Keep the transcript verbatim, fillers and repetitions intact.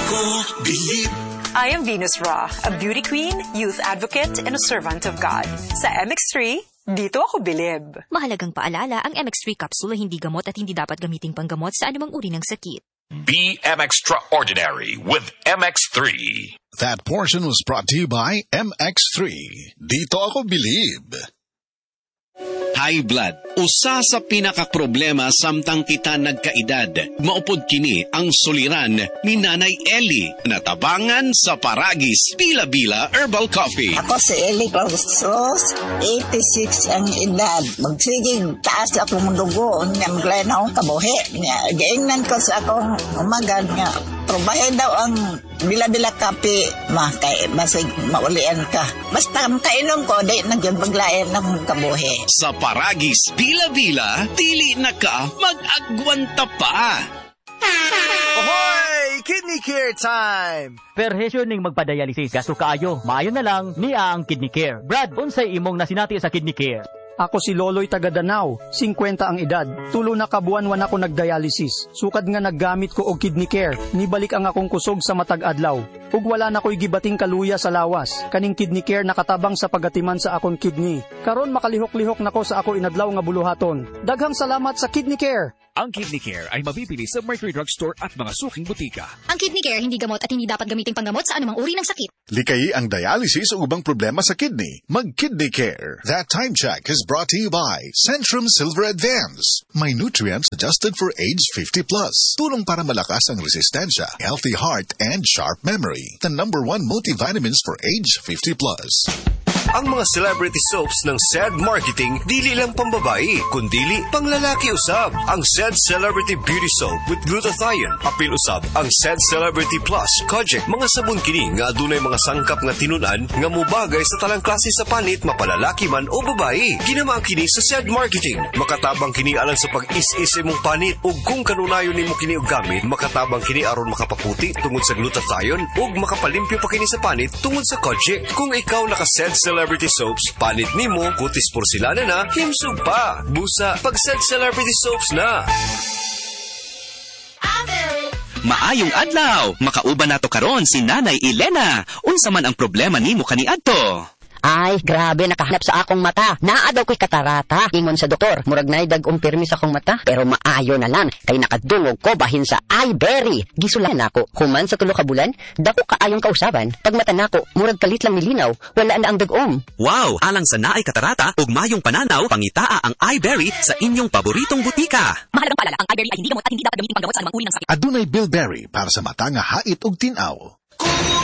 ako bilib. I am Venus Ra, a beauty queen, youth advocate, and a servant of God. Sa M X three, dito ako bilib. Mahalagang paalala, ang M X three capsule ay hindi gamot at hindi dapat gamiting panggamot sa anumang uri ng sakit. Be M Extraordinary with M X three. That portion was brought to you by M X three. Dito ako bilib. High blood, usa sa pinakaproblema samtang kita nagkaedad. Maupod kini ang suliran ni Nanay Ellie, natabangan sa Paragis Bila-Bila Herbal Coffee. Ako si Ellie Clausos, eighty-six ang edad. Magsiging taas ako mong dugo, nga maglayan akong kabuhi. Gaingnan ko sa akong umagad nga, probahe daw ang Bila-Bila Coffee, ma, kay basig maulian ka. Basta kainom ko, di nagyang paglayan ng kabuhi. Sa Paragis Bila-Bila, dili na ka mag-agwanta pa. Ahoy! Kidney Care time! Perhesyo ning magpadialysis, gasto kaayo. Maayo na lang, niya ang Kidney Care. Brad, unsay imong nasinati sa Kidney Care? Ako si Loloy Tagadanaw, fifty ang edad. Tulo na kabuan-wan ako nagdialysis. Sukad nga naggamit ko og Kidney Care. Nibalik ang akong kusog sa matag adlaw. Ug wala na ko'y gibating kaluya sa lawas. Kaning Kidney Care nakatabang sa pagatiman sa akong kidney. Karon makalihok-lihok nako sa ako inadlaw nga buluhaton. Daghang salamat sa Kidney Care. Ang Kidney Care ay mabibili sa Mercury Drugstore at mga suking butika. Ang Kidney Care hindi gamot at hindi dapat gamiting panggamot sa anumang uri ng sakit. Likayi ang dialysis o ubang problema sa kidney. Mag-Kidney Care. That time check is brought to you by Centrum Silver Advance. May nutrients adjusted for age fifty plus. Tulong para malakas ang resistensya, healthy heart, and sharp memory. The number one multivitamins for age fifty plus. Ang mga celebrity soaps ng S E D Marketing dili lang pambabae, kundili panglalaki usab. Ang S E D Celebrity Beauty Soap with glutathione, apil usab ang S E D Celebrity Plus Kojic. Mga sabon kini nga adunay mga sangkap nga tinunan nga mubagay sa talang klase sa panit, mapalalaki man o babae. Ginamaan kini sa S E D Marketing. Makatabang kini alang sa pag-is-is imong panit ug kung kanunayon nimo kini og gamit, makatabang kini aron makapaputi tungod sa glutathione ug makapalimpyo pa kini sa panit tungod sa Kojic. Kung ikaw naka S E D Celebrity Soaps, panit nimo, kutis porcelana na, himsog pa. Busa, pag-S E D Celebrity Soaps na. Maayong adlaw! Makauban nato karon si Nanay Elena. Unsa man ang problema nimo kaniadto? Ay, grabe, nakahanap sa akong mata. Naa daw ko'y katarata. Ingon sa doktor, murag na'y dag-ong pirmi sa akong mata. Pero maayo na lang, kay nakadungog ko bahin sa iBerry. Gisulan ako. Human sa tulo ka bulan, dako kaayong kausaban. Pag mata nako, murag kalit lang nilinaw. Wala na ang dag-ong. Wow! Alang sa naay katarata, ug mayong pananaw, pangitaa ang iBerry sa inyong paboritong butika. Mahalagang paalala, ang iBerry ay hindi gamot at hindi dapat gamitin panggamot sa anumang uri ng sakit. Adunay Bilberry para sa mata nga hait ug tinaw.